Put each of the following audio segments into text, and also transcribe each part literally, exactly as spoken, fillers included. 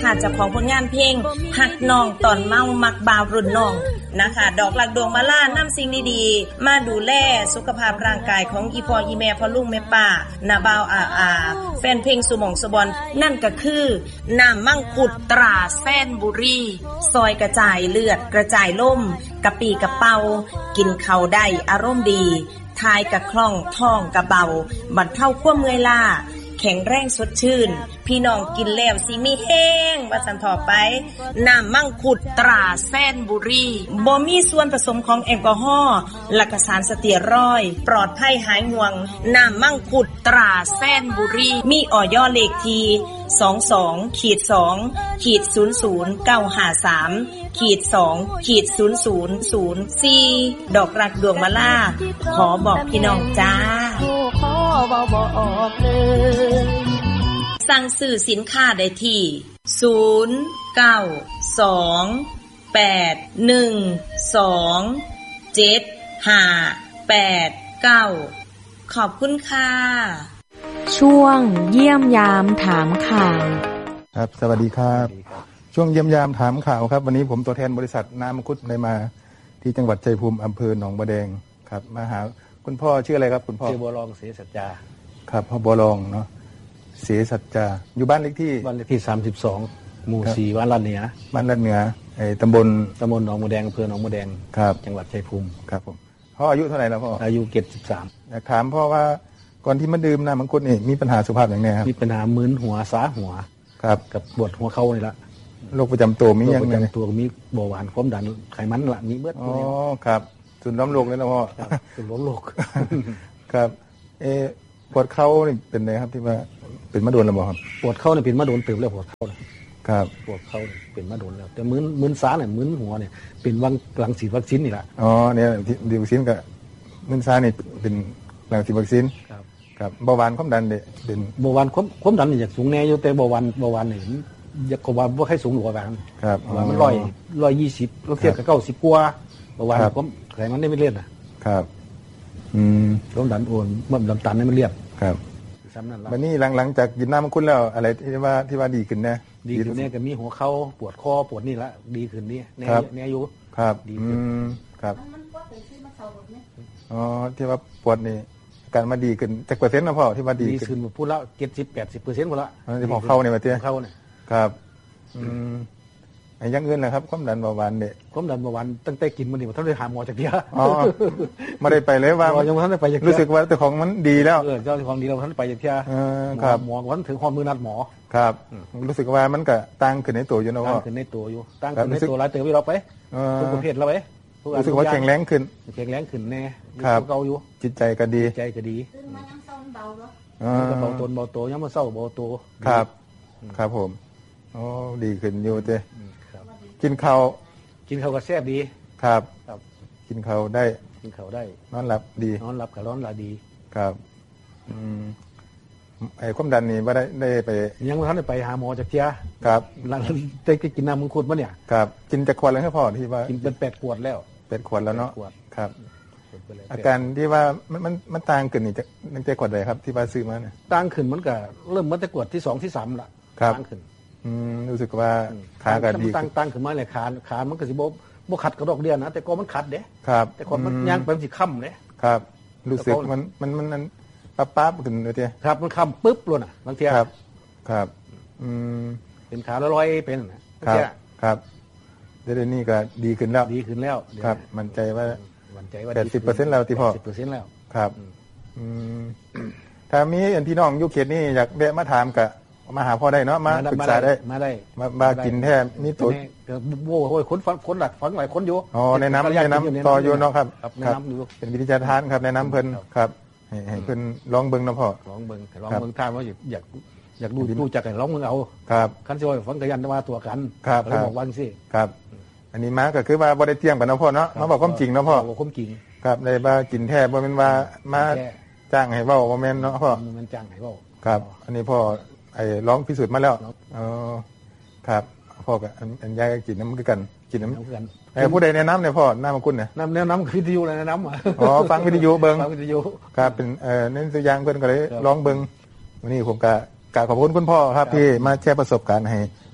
นะคะเจ้าของผลงานเพลงหักน้องตอนเมามักบ่าวรุ่นน้องนะคะดอกหลักดวงมาล่านำสิ่งดีๆมาดูแลสุขภาพร่างกายของอีพ่ออีแม่พ่อลุงแม่ป้านาบ่าวอาอาแฟนเพลงสุหม่องสุบอนนั่นก็คือน้ำมังคุดตราแซนบุรีซอยกระจายเลือดกระจายล่มกะปีกะเป่ากินข้าวได้อารมณ์ดีทายกะคล่องท้องกะเบาบรรเทาความเมื่อยล้าแข็งแรงสดชื่นพี่น้องกินแล้วสิมีแห้งว่าสันต่อไปน้ำมังคุดตราแซนบุรีบ่มีส่วนผสมของแอลกอฮอล์และก็สารสเตียรอยด์ปลอดภัยหายห่วงน้ำมังคุดตราแซนบุรีมีออยเลขที่สองสองขีดสองขีดศูนย์ศูนย์เก้าห้าสามขีดสองขีดศูนย์ศูนย์ศูนย์สี่ดอกรักดวงมาล่าขอบอกพี่น้องจ้าขอเว้าบ่ออกเลยสั่งซื้อสินค้าได้ที่ศูนย์ เก้า สอง แปด หนึ่ง สอง เจ็ด ห้า แปด เก้าขอบคุณค่ะช่วงเยี่ยมยามถามข่าวครับสวัสดีครับช่วงเยี่ยมยามถามข่าวครับวันนี้ผมตัวแทนบริษัทน้ำมังคุดได้มาที่จังหวัดชัยภูมิอำเภอหนองบัวแดงครับมาหาคุณพ่อชื่ออะไรครับคุณพ่อชื่อบัวรองเสสัจจาครับพ่อบัวรองเนาะเสสัจจาอยู่บ้านเลขที่บ้านเลขที่สามสิบสองหมู่สี่บ้านลาดเหนือบ้านลาดเหนือไอ้ตำบลตำบลหนองบัวแดงอำเภอหนองบัวแดงครับจังหวัดชัยภูมิครับผมพ่ออายุเท่าไหร่แล้วพ่ออายุเจ็ดสิบสามอยากถามพ่อว่าก่อนที่มาดื่มน้ำมังคุดนี่มีปัญหาสุขภาพอย่างไรครับมีปัญหามึนหัวสาหัวครับกับปวดหัวเข่านี่ละโรคประจำตัวมีอย่างไรโรคประจำตัวมีเบาหวานความดันไขมันละมีเบิดอ๋อครับส่วนล้อมโรคเลยนะพ่อส่วนล้อมโรคครับเออปวดเข่านี่เป็นไงครับที่ว่าเป็นมะโดนแล้วบ่ครับปวดเข่าเนี่ยเป็นมะโดนตื่นแล้วปวดเข่าครับปวดเข่าเป็นมะโดนแล้วแต่มึนมึนสาเนี่ยมึนหัวเนี่ยเป็นวังหลังฉีดวัคซีนนี่แหละอ๋อเนี่ยดีวัคซีนกับมึนสานี่เป็นหลังฉีดวัคซีนครับครับเบาหวานความดันเด็กเป็นเบาหวานความความดันนี่อยากสูงแน่อยู่แต่เบาหวานเบาหวานเนี่ยอยากกว่าว่าให้สูงหรือว่าแบบครับว่ามันร้อยร้อยยี่สิบเราเทียบกับเก้าสิบกว่าเบาหวานความไขมันได้ไม่เลี่ยนนะครับอืมความดันโอนเมื่อลำตันได้ไม่เลี่ยนครับวันนี้หลังจากกินน้ำมังคุดแล้วอะไรที่ว่าที่ว่าดีขึ้นนะดีขึ้นเนี่ยก็มีหัวเข่าปวดคอปวดนี่ละดีขึ้นนี่แน่แน่อยู่ครับอืมครับอ๋อที่ว่าปวดนี่การมาดีขึ้นจากเปอร์เซ็นต์นะพ่อที่ว่าดีขึ้นพูดแล้วเจ็ดสิบแปดสิบเปอร์เซ็นต์หมดละที่หัวเข่าเนี่ยมาเตี้ยเข่าเนี่ยครับอืมไอ้ยังเงินนะครับความดันเบาหวานเนี่ยความดันเบาหวานตั้งแต่กินมันนี่มันต้องได้หาหมอจากเดียอ๋อไม่ได้ไปเลยว่ายังไม่ทันได้ไปจากรู้สึกว่าแต่ของมันดีแล้วเออเจ้าของดีเราท่านไปจากเดียครับหมอวันถึงความมือนัดหมอครับรู้สึกว่ามันก็ตั้งขึ้นในตัวอยู่นะพ่อตั้งขึ้นในตัวอยู่ตั้งขึ้นในตัวหลายเติมไปเราไปทุกประเภทเราไปรู้สึกว่าแข็งแรงขึ้นแข็งแรงขึ้นแน่ครับเก่าอยู่จิตใจก็ดีใจก็ดีเบาตนเบาโตยังมาเศร้าเบาโตครับครับผมโอ้ดีขึ้นอยู่เจ้กินข้าวกินข้าวก็แซ่บดีครับกินข้าวได้กินข้าวได้นอนหลับดีนอนหลับกับนอนหลับดีครับอืมไอ้ความดันนี่ว่าได้ได้ไปยังไม่ทันได้ไปหาหมอจากเทียครับหลังได้กินน้ำมังคุดมั้ยเนี่ยครับกินจากขวดแล้วให้พ่อที่ว่ากินเป็นแปดขวดแล้วแปดขวดแล้วเนาะครับอาการที่ว่ามันมันมันต่างขึ้นนี่จากตั้งแต่ขวดใดครับที่ว่าซื้อมาเนี่ยต่างขึ้นมันก็เริ่มมาแต่ขวดที่สองที่สามละต่างขึ้นอืมรู้สึกว่าขาก็ดีตั้งตั้งขึ้นมาเลยขาขามันก็สิบ่บ่ขัดกระดอกเดียวนะแต่ก็มันขัดเด้ครับแต่ก่อนมันย่างเป็นสิค่ำเด้ครับรู้สึกมันมันมันปั๊บปั๊บขึ้นเลยเจ้ครับมันค่ำปึ๊บเลยน่ะบางทีครับครับอืมเป็นขาลอยๆเป็นครับครับเดี๋ยวนี้ก็ดีขึ้นแล้วดีขึ้นแล้วครับมั่นใจว่ามั่นใจว่าแปดสิบเปอร์เซ็นต์ แล้วที่พ่อแปดสิบเปอร์เซ็นต์ แล้วครับอืมถ้ามีอันพี่น้องอยู่เขตนี้อยากแวะมาถามก็มาหาพ่อได้เนาะมาปรึกษาได้มาได้มามากินแท้มีตัวโว้โหคนฟังคนหลักฟังหลายคนอยู่อ๋อในน้ำในน้ำต่ออยู่เนาะครับครับเป็นวิทยาทานครับในน้ำเพิ่นครับให้ให้เพิ่นลองเบิ่งเนาะพ่อลองเบิ่งลองเบิ่งท่าว่าอยากอยากดูดูจักให้ลองเบิ่งเอาครับคันสิว่าฟังกะยันว่าตัวกันแล้วบอกว่าจังซี่ครับอันนี้มาก็คือว่าบ่ได้เที่ยงกันเนาะพ่อเนาะมาบอกความจริงเนาะพ่อบอกความจริงครับได้ว่ากินแท้บ่แม่นว่ามาจ้างให้เว้าบ่แม่นเนาะพ่อมันจ้างให้เว้าครับอันนี้พ่อไอ้ร้องพิสูจน์มาแล้วอ๋อครับพ่อกับอันยายก็กินน้ำคือกันกินน้ำคือกันไอ้ผู้ใดแนะนำเนี่ยพ่อน้ำมังคุดเนี่ยน้ำแนะนำวิทยุอะไรแนะนำอ๋อฟังวิทยุเบิ้งฟังวิทยุครับเป็นเอ่อเน้นตัวอย่างเพิ่นก็เลยร้องเบิ้งวันนี้ผมก็กราบขอบคุณคุณพ่อครับที่มาแชร์ประสบการณ์ให้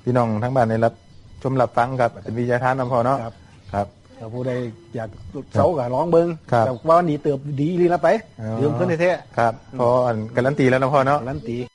พี่น้องทั้งบ้านได้รับชมรับฟังครับเป็นวิทยาทานนะพ่อเนาะครับครับถ้าผู้ใดอยากเสาก็ร้องเบิ่งแต่ว่านี่เติบดีลีละไปยืมเพิ่นแท้ๆครับพออันการันตีแล้วนะพ่อเนาะการันตี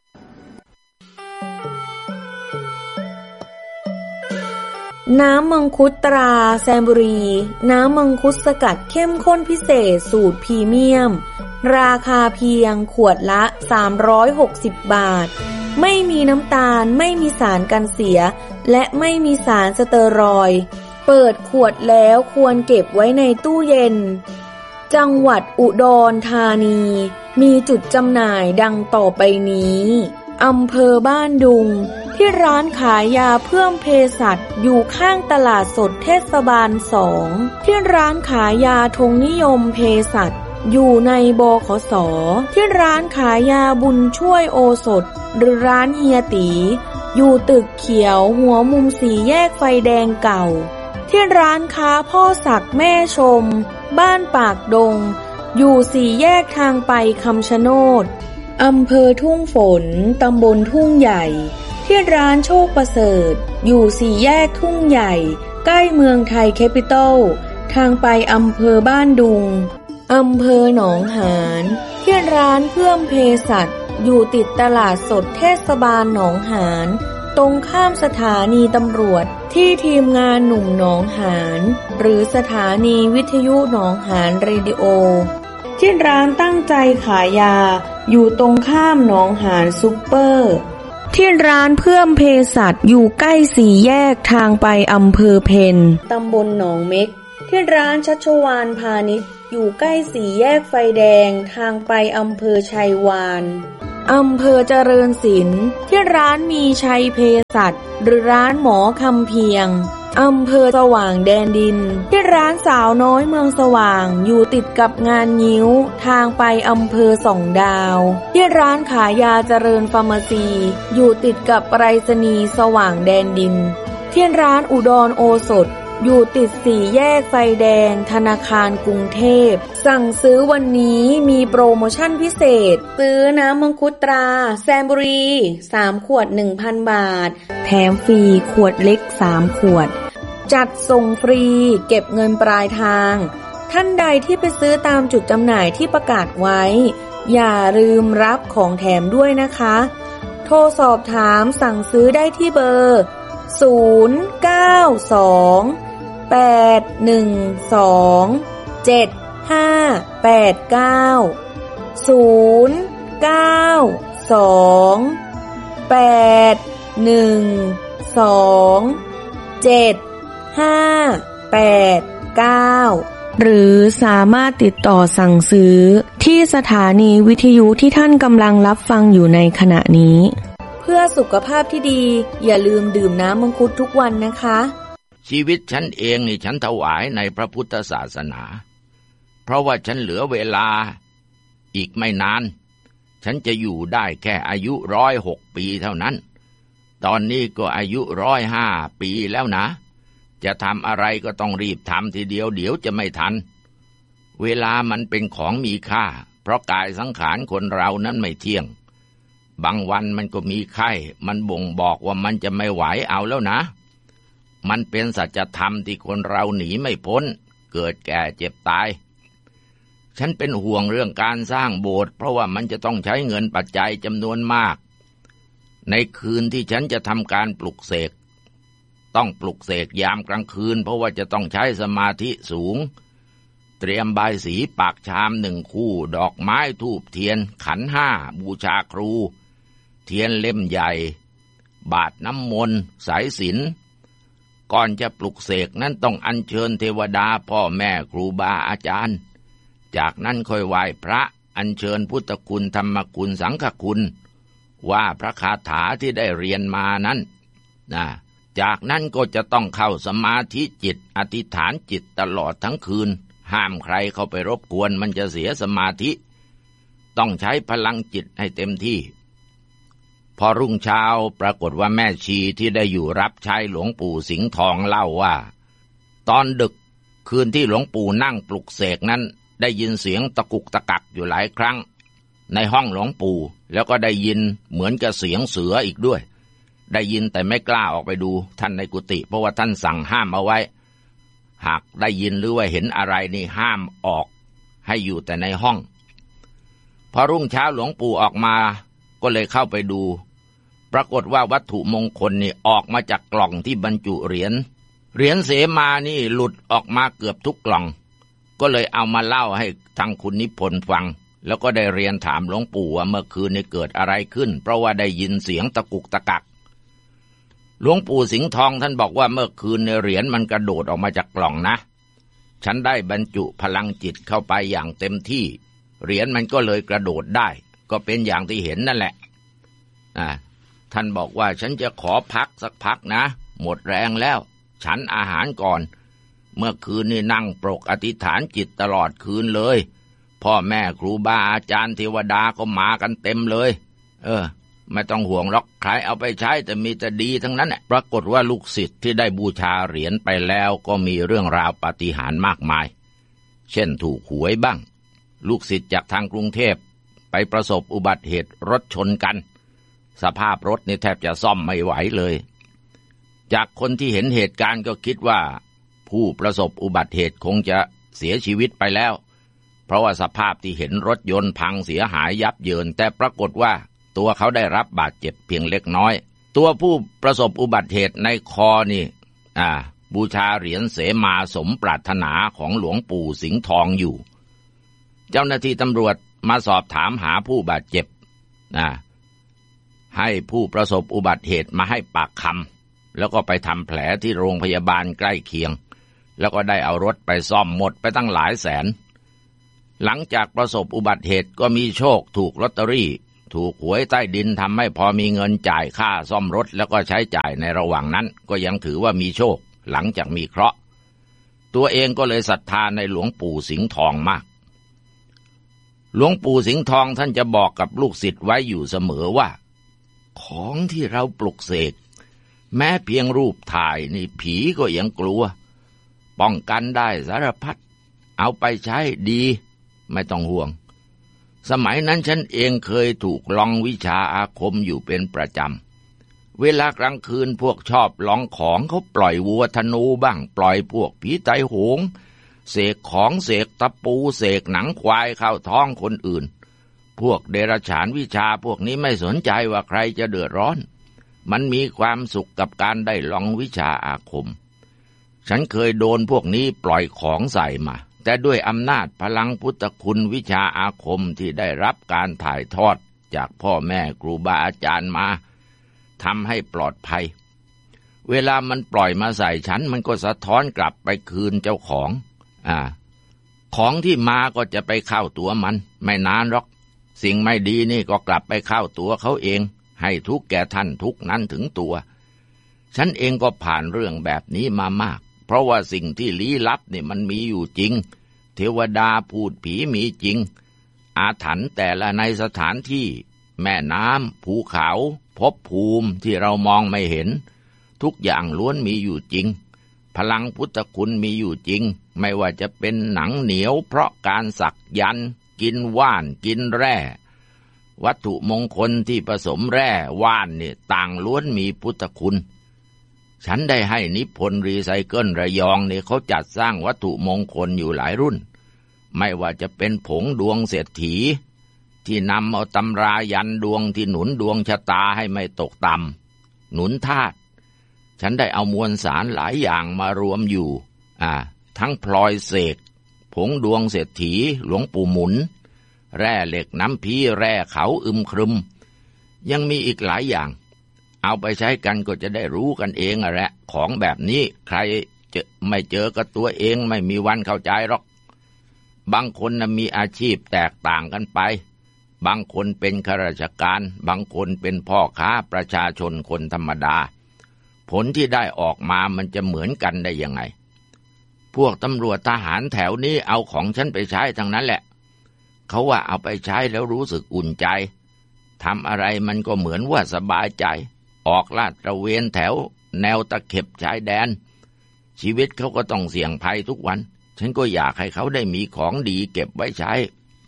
น้ำมังคุดตราแซมบุรีน้ำมังคุดสกัดเข้มข้นพิเศษสูตรพรีเมียมราคาเพียงขวดละสามร้อยหกสิบบาทไม่มีน้ำตาลไม่มีสารกันเสียและไม่มีสารสเตอรอยด์เปิดขวดแล้วควรเก็บไว้ในตู้เย็นจังหวัดอุดรธานีมีจุดจำหน่ายดังต่อไปนี้อำเภอบ้านดุงที่ร้านขายยาเพิ่มเภสัชอยู่ข้างตลาดสดเทศบาลสองที่ร้านขายยาธงนิยมเภสัชอยู่ในบขส.ที่ร้านขายยาบุญช่วยโอสถหรือร้านเฮียตีอยู่ตึกเขียวหัวมุมสี่แยกไฟแดงเก่าที่ร้านค้าพ่อศักดิ์แม่ชมบ้านปากดงอยู่สี่แยกทางไปคำชะโนดอำเภอทุ่งฝนตำบลทุ่งใหญ่ที่ร้านโชคประเสริฐอยู่สี่แยกทุ่งใหญ่ใกล้เมืองไทยแคปิตอลทางไปอำเภอบ้านดุงอำเภอหนองหานที่ร้านเพื่อมเภสัชอยู่ติดตลาดสดเทศบาลหนองหานตรงข้ามสถานีตำรวจที่ทีมงานหนุ่มหนองหานหรือสถานีวิทยุหนองหานเรดิโอที่ร้านตั้งใจขายยาอยู่ตรงข้ามหนองหานซุปเปอร์ที่ร้านเพื่อมเภสัชอยู่ใกล้สี่แยกทางไปอำเภอเพนตำบลหนองเม็กที่ร้านชัชวาลพาณิชย์อยู่ใกล้สี่แยกไฟแดงทางไปอำเภอชัยวานอำเภอเจริญศิลป์ที่ร้านมีชัยเภสัชหรือร้านหมอคำเพียงอำเภอสว่างแดนดินที่ร้านสาวน้อยเมืองสว่างอยู่ติดกับงานงิ้วทางไปอำเภอสองดาวที่ร้านขายยาเจริญฟาร์มาซีอยู่ติดกับไปรษณีย์สว่างแดนดินที่ร้านอุดรโอสถอยู่ติดสี่แยกไฟแดงธนาคารกรุงเทพสั่งซื้อวันนี้มีโปรโมชั่นพิเศษซื้อน้ำมังคุดตราแซมบุรีสามขวด หนึ่งพัน บาทแถมฟรีขวดเล็กสามขวดจัดส่งฟรีเก็บเงินปลายทางท่านใดที่ไปซื้อตามจุดจำหน่ายที่ประกาศไว้อย่าลืมรับของแถมด้วยนะคะโทรสอบถามสั่งซื้อได้ที่เบอร์ศูนย์ เก้า สอง แปด หนึ่ง สอง เจ็ด ห้า แปด เก้า ศูนย์ เก้า สอง แปด หนึ่ง สอง เจ็ด ห้า แปด เก้าหรือสามารถติดต่อสั่งซื้อที่สถานีวิทยุที่ท่านกำลังรับฟังอยู่ในขณะนี้เพื่อสุขภาพที่ดีอย่าลืมดื่มน้ำมังคุดทุกวันนะคะชีวิตฉันเองนี่ฉันถวายในพระพุทธศาสนาเพราะว่าฉันเหลือเวลาอีกไม่นานฉันจะอยู่ได้แค่อายุร้อยหกปีเท่านั้นตอนนี้ก็อายุร้อยห้าปีแล้วนะจะทำอะไรก็ต้องรีบทำทีเดียวเดี๋ยวจะไม่ทันเวลามันเป็นของมีค่าเพราะกายสังขารคนเรานั้นไม่เที่ยงบางวันมันก็มีไข้มันบ่งบอกว่ามันจะไม่ไหวเอาแล้วนะมันเป็นสัจธรรมที่คนเราหนีไม่พ้นเกิดแก่เจ็บตายฉันเป็นห่วงเรื่องการสร้างโบสถ์เพราะว่ามันจะต้องใช้เงินปัจจัยจำนวนมากในคืนที่ฉันจะทำการปลุกเสกต้องปลุกเสกยามกลางคืนเพราะว่าจะต้องใช้สมาธิสูงเตรียมบายสีปากชามหนึ่งคู่ดอกไม้ธูปเทียนขันห้าบูชาครูเทียนเล่มใหญ่บาตรน้ำมนต์สายศีลก่อนจะปลุกเสกนั้นต้องอัญเชิญเทวดาพ่อแม่ครูบาอาจารย์จากนั้นค่อยไหว้พระอัญเชิญพุทธคุณธรรมคุณสังฆคุณว่าพระคาถาที่ได้เรียนมานั้นนะจากนั้นก็จะต้องเข้าสมาธิจิตอธิษฐานจิตตลอดทั้งคืนห้ามใครเข้าไปรบกวนมันจะเสียสมาธิต้องใช้พลังจิตให้เต็มที่พอรุ่งเช้าปรากฏว่าแม่ชีที่ได้อยู่รับใช้หลวงปู่สิงห์ทองเล่าว่าตอนดึกคืนที่หลวงปู่นั่งปลุกเสกนั้นได้ยินเสียงตะกุกตะกักอยู่หลายครั้งในห้องหลวงปู่แล้วก็ได้ยินเหมือนกับเสียงเสืออีกด้วยได้ยินแต่ไม่กล้าออกไปดูท่านในกุฏิเพราะว่าท่านสั่งห้ามเอาไว้หากได้ยินหรือว่าเห็นอะไรนี่ห้ามออกให้อยู่แต่ในห้องพอรุ่งเช้าหลวงปู่ออกมาก็เลยเข้าไปดูปรากฏว่าวัตถุมงคลนี่ออกมาจากกล่องที่บรรจุเหรียญเหรียญเสมานี่หลุดออกมาเกือบทุกกล่องก็เลยเอามาเล่าให้ทางคุณนิพนธ์ฟังแล้วก็ได้เรียนถามหลวงปู่ว่าเมื่อคืนนี้เกิดอะไรขึ้นเพราะว่าได้ยินเสียงตะกุกตะกักหลวงปู่สิงห์ทองท่านบอกว่าเมื่อคืนในเหรียญมันกระโดดออกมาจากกล่องนะฉันได้บรรจุพลังจิตเข้าไปอย่างเต็มที่เหรียญมันก็เลยกระโดดได้ก็เป็นอย่างที่เห็นนั่นแหละอ่าท่านบอกว่าฉันจะขอพักสักพักนะหมดแรงแล้วฉันอาหารก่อนเมื่อคืนนี่นั่งปรกอธิษฐานจิตตลอดคืนเลยพ่อแม่ครูบาอาจารย์เทวดาก็มากันเต็มเลยเออไม่ต้องห่วงหรอกใครเอาไปใช้แต่มีแต่ดีทั้งนั้นแหละปรากฏว่าลูกศิษย์ที่ได้บูชาเหรียญไปแล้วก็มีเรื่องราวปาฏิหาริย์มากมายเช่นถูกหวยบ้างลูกศิษย์จากทางกรุงเทพไปประสบอุบัติเหตุรถชนกันสภาพรถนี่แทบจะซ่อมไม่ไหวเลยจากคนที่เห็นเหตุการณ์ก็คิดว่าผู้ประสบอุบัติเหตุคงจะเสียชีวิตไปแล้วเพราะว่าสภาพที่เห็นรถยนต์พังเสียหายยับเยินแต่ปรากฏว่าตัวเขาได้รับบาดเจ็บเพียงเล็กน้อยตัวผู้ประสบอุบัติเหตุในคอนี่อ่าบูชาเหรียญเสมาสมปรารถนาของหลวงปู่สิงห์ทองอยู่เจ้าหน้าที่ตำรวจมาสอบถามหาผู้บาดเจ็บอ่าให้ผู้ประสบอุบัติเหตุมาให้ปากคำแล้วก็ไปทำแผลที่โรงพยาบาลใกล้เคียงแล้วก็ได้เอารถไปซ่อมหมดไปตั้งหลายแสนหลังจากประสบอุบัติเหตุก็มีโชคถูกลอตเตอรี่ถูกหวยใต้ดินทำให้พอมีเงินจ่ายค่าซ่อมรถแล้วก็ใช้จ่ายในระหว่างนั้นก็ยังถือว่ามีโชคหลังจากมีเคราะห์ตัวเองก็เลยศรัทธาในหลวงปู่สิงห์ทองมากหลวงปู่สิงห์ทองท่านจะบอกกับลูกศิษย์ไว้อยู่เสมอว่าของที่เราปลุกเสกแม้เพียงรูปถ่ายนี่ผีก็ยังกลัวป้องกันได้สารพัดเอาไปใช้ดีไม่ต้องห่วงสมัยนั้นฉันเองเคยถูกลองวิชาอาคมอยู่เป็นประจำเวลากลางคืนพวกชอบลองของเขาปล่อยวัวธนูบ้างปล่อยพวกผีไตโหงเสกของเสกตะปูเสกหนังควายเข้าท้องคนอื่นพวกเดรัจฉานวิชาพวกนี้ไม่สนใจว่าใครจะเดือดร้อนมันมีความสุขกับการได้ลองวิชาอาคมฉันเคยโดนพวกนี้ปล่อยของใส่มาแต่ด้วยอำนาจพลังพุทธคุณวิชาอาคมที่ได้รับการถ่ายทอดจากพ่อแม่ครูบาอาจารย์มาทำให้ปลอดภัยเวลามันปล่อยมาใส่ฉันมันก็สะท้อนกลับไปคืนเจ้าของอ่าของที่มาก็จะไปเข้าตัวมันไม่นานหรอกสิ่งไม่ดีนี่ก็กลับไปเข้าตัวเขาเองให้ทุกข์แก่ท่านทุกข์นั้นถึงตัวฉันเองก็ผ่านเรื่องแบบนี้มามากเพราะว่าสิ่งที่ลี้ลับนี่มันมีอยู่จริงเทวดาพูดผีมีจริงอาถรรพ์แต่ละในสถานที่แม่น้ำภูเขาภพภูมิที่เรามองไม่เห็นทุกอย่างล้วนมีอยู่จริงพลังพุทธคุณมีอยู่จริงไม่ว่าจะเป็นหนังเหนียวเพราะการสักยันต์กินว่านกินแร่วัตถุมงคลที่ผสมแร่ว่านนี่ต่างล้วนมีพุทธคุณฉันได้ให้นิพนธ์รีไซเคิลระยองเนี่ยเขาจัดสร้างวัตถุมงคลอยู่หลายรุ่นไม่ว่าจะเป็นผงดวงเศรษฐีที่นำเอาตำรายันดวงที่หนุนดวงชะตาให้ไม่ตกต่ำหนุนธาตุฉันได้เอามวลสารหลายอย่างมารวมอยู่อ่าทั้งพลอยเสกผงดวงเศรษฐีหลวงปู่หมุนแร่เหล็กน้ำพีแร่เขาอึมครึมยังมีอีกหลายอย่างเอาไปใช้กันก็จะได้รู้กันเองอะแหละของแบบนี้ใครจะไม่เจอกับตัวเองไม่มีวันเข้าใจหรอกบางคนนะมีอาชีพแตกต่างกันไปบางคนเป็นข้าราชการบางคนเป็นพ่อค้าประชาชนคนธรรมดาผลที่ได้ออกมามันจะเหมือนกันได้ยังไงพวกตำรวจทหารแถวนี้เอาของฉันไปใช้ทั้งนั้นแหละเขาว่าเอาไปใช้แล้วรู้สึกอุ่นใจทำอะไรมันก็เหมือนว่าสบายใจออกลาดตระเวนแถวแนวตะเข็บชายแดนชีวิตเขาก็ต้องเสี่ยงภัยทุกวันฉันก็อยากให้เขาได้มีของดีเก็บไว้ใช้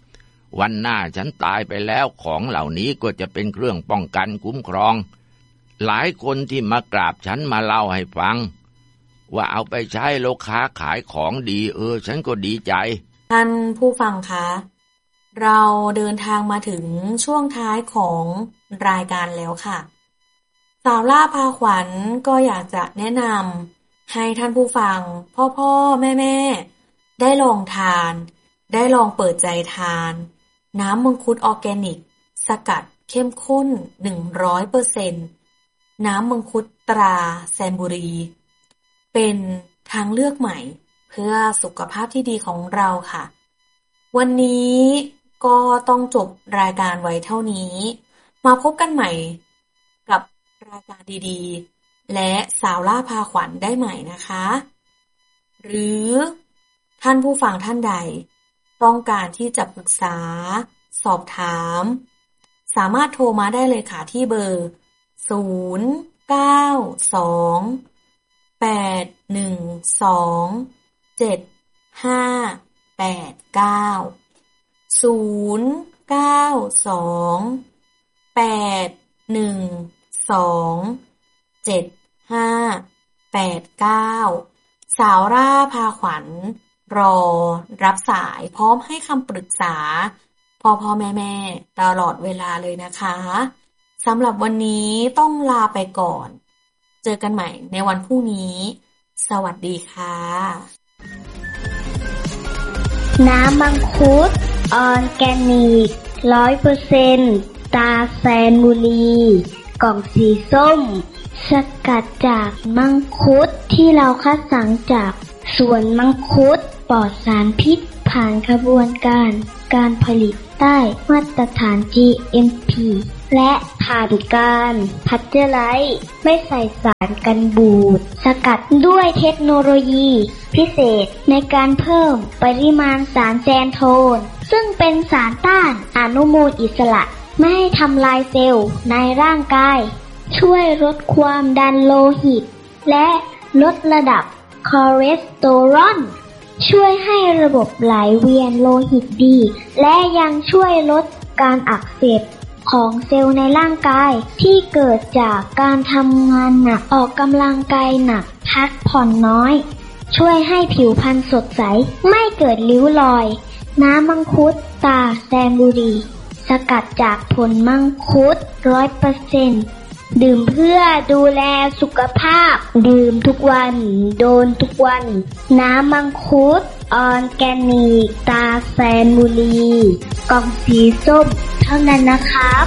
วันหน้าฉันตายไปแล้วของเหล่านี้ก็จะเป็นเครื่องป้องกันคุ้มครองหลายคนที่มากราบฉันมาเล่าให้ฟังว่าเอาไปใช้แล้วค้าขายของดีเออฉันก็ดีใจท่านผู้ฟังคะเราเดินทางมาถึงช่วงท้ายของรายการแล้วค่ะสาวล่าพาขวัญก็อยากจะแนะนำให้ท่านผู้ฟังพ่อพ่อแม่แม่ได้ลองทานได้ลองเปิดใจทานน้ำมังคุดออร์แกนิกสกัดเข้มข้น หนึ่งร้อยเปอร์เซ็นต์ น้ำมังคุดตราแซมบุรีเป็นทางเลือกใหม่เพื่อสุขภาพที่ดีของเราค่ะวันนี้ก็ต้องจบรายการไว้เท่านี้มาพบกันใหม่กับรายการดีๆและสาวล่าพาขวัญได้ใหม่นะคะหรือท่านผู้ฟังท่านใดต้องการที่จะปรึกษาสอบถามสามารถโทรมาได้เลยค่ะที่เบอร์ศูนย์ เก้า สอง แปด หนึ่ง สอง เจ็ด ห้า แปด เก้า ศูนย์ เก้า สอง แปด หนึ่ง สอง เจ็ด ห้า แปด เก้าสาวร่าพาขวัญรอรับสายพร้อมให้คำปรึกษาพ่อพ่อแม่แม่ตลอดเวลาเลยนะคะสำหรับวันนี้ต้องลาไปก่อนเจอกันใหม่ในวันพรุ่งนี้สวัสดีค่ะน้ำมังคุดออร์แกนิก ร้อยเปอร์เซ็นต์ ตราแซนบุรีกล่องสีส้มสกัดจากมังคุดที่เราคัดสรรจากสวนมังคุดปลอดสารพิษผ่านกระบวนการการผลิตได้มาตรฐาน จี เอ็ม พี และผ่านการพัชเจอร์ไลซ์ไม่ใส่สารกันบูดสกัดด้วยเทคโนโลยีพิเศษในการเพิ่มปริมาณสารแซนโทนซึ่งเป็นสารต้านอนุมูลอิสระไม่ให้ทำลายเซลล์ในร่างกายช่วยลดความดันโลหิตและลดระดับคอเลสเตอรอลช่วยให้ระบบไหลเวียนโลหิตดีและยังช่วยลดการอักเสบของเซลล์ในร่างกายที่เกิดจากการทำงานหนักออกกำลังกายหนักพักผ่อนน้อยช่วยให้ผิวพรรณสดใสไม่เกิดริ้วรอยน้ำมังคุดตราแซมบุรีสกัดจากผลมังคุด ร้อยเปอร์เซ็นต์ ดื่มเพื่อดูแลสุขภาพดื่มทุกวันโดนทุกวันน้ำมังคุดออร์แกนิกตราแซนบุรีกล่องสีส้มเท่านั้นนะครับ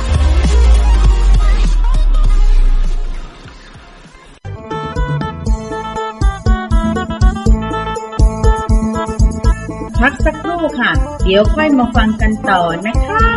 พักสักครู่ค่ะเดี๋ยวค่อยมาฟังกันต่อนะคะ